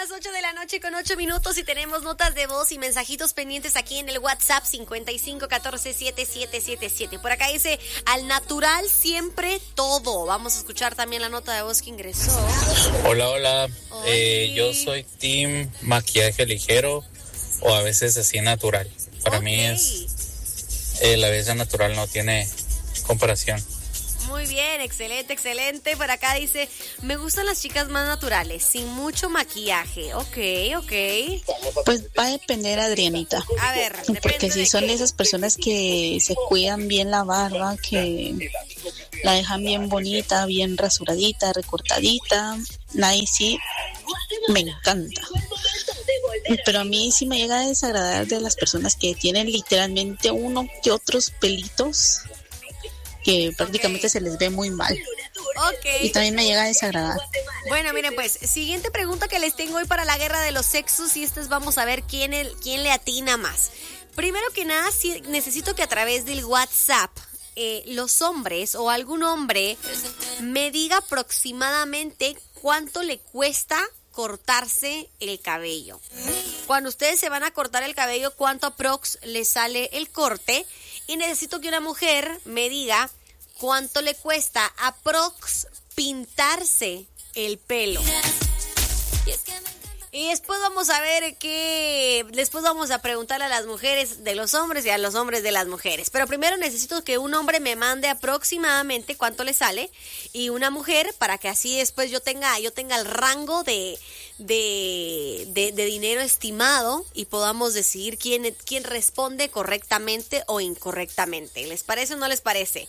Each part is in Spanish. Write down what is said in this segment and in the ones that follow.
las 8 de la noche con 8 minutos y tenemos notas de voz y mensajitos pendientes aquí en el WhatsApp 55147777. Por acá dice, al natural siempre todo. Vamos a escuchar también la nota de voz que ingresó. Hola. Yo soy team maquillaje ligero o a veces así natural. Para mí es la belleza natural, no tiene comparación. Muy bien, excelente. Por acá dice, me gustan las chicas más naturales, sin mucho maquillaje. Ok. Pues va a depender, Adrianita. A ver, porque si son esas personas que se cuidan bien la barba, que la dejan bien bonita, bien rasuradita, recortadita, ahí sí me encanta. Pero a mí sí me llega a desagradar de las personas que tienen literalmente uno que otros pelitos que prácticamente se les ve muy mal. Y también me llega a desagradar. Bueno, miren pues, siguiente pregunta que les tengo hoy para la guerra de los sexos y vamos a ver quién le atina más. Primero que nada, sí, necesito que a través del WhatsApp los hombres o algún hombre me diga aproximadamente cuánto le cuesta cortarse el cabello. Cuando ustedes se van a cortar el cabello, ¿cuánto aprox les sale el corte? Y necesito que una mujer me diga cuánto le cuesta aprox pintarse el pelo. Y después vamos a ver después vamos a preguntarle a las mujeres de los hombres y a los hombres de las mujeres. Pero primero necesito que un hombre me mande aproximadamente cuánto le sale y una mujer para que así después yo tenga el rango de dinero estimado y podamos decidir quién responde correctamente o incorrectamente. ¿Les parece o no les parece?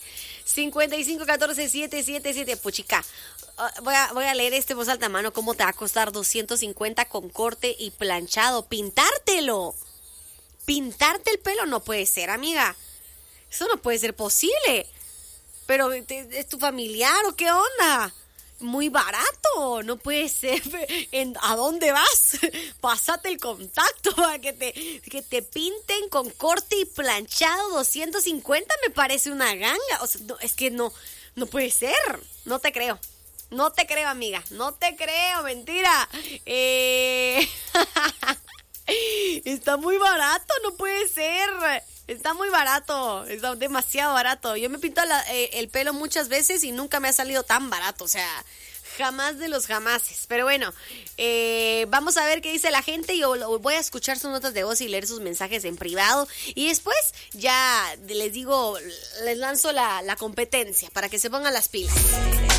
55147777. Puchica, voy a leer en voz alta, mano. ¿Cómo te va a costar 250 con corte y planchado? Pintártelo. Pintarte el pelo no puede ser, amiga. Eso no puede ser posible. Pero ¿es tu familiar o qué onda? Muy barato, no puede ser. ¿A dónde vas? Pásate el contacto para que te pinten con corte y planchado 250, me parece una ganga. O sea, no, es que no puede ser. No te creo, amiga. No te creo, mentira. Está muy barato, no puede ser. Está muy barato, está demasiado barato. Yo me pinto el pelo muchas veces y nunca me ha salido tan barato, o sea, jamás de los jamases. Pero bueno, vamos a ver qué dice la gente. Yo voy a escuchar sus notas de voz y leer sus mensajes en privado. Y después ya les digo, les lanzo la competencia para que se pongan las pilas.